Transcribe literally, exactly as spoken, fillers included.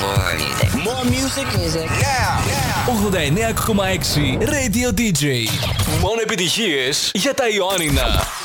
More music. More music. Music. Yeah. Yeah. ογδόντα εννέα κόμμα έξι Radio ντι τζέι. Μόνο επιτυχίες για τα Ιωάννινα.